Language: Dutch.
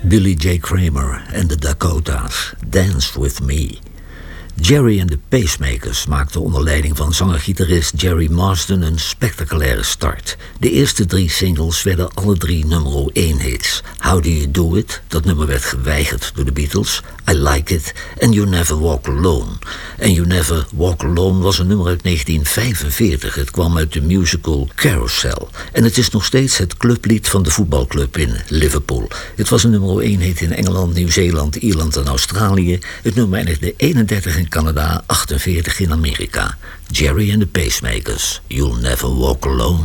Billy J. Kramer en de Dakota's, Dance With Me. Jerry and the Pacemakers maakten onder leiding van zanger-gitarist Jerry Marsden een spectaculaire start. De eerste 3 singles werden alle 3 nummer 1 hits. How Do You Do It, dat nummer werd geweigerd door de Beatles, I Like It en You Never Walk Alone. En You Never Walk Alone was een nummer uit 1945. Het kwam uit de musical Carousel. En het is nog steeds het clublied van de voetbalclub in Liverpool. Het was een nummer 1 hit in Engeland, Nieuw-Zeeland, Ierland en Australië. Het nummer eindigde 31 in Canada, 48 in Amerika. Jerry and the Pacemakers, You'll Never Walk Alone.